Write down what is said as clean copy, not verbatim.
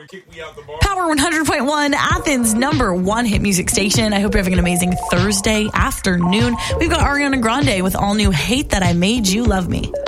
Power 100.1, Athens' #1 hit music station. I hope you're having an amazing Thursday afternoon. We've got Ariana Grande with all new Hate That I Made You Love Me.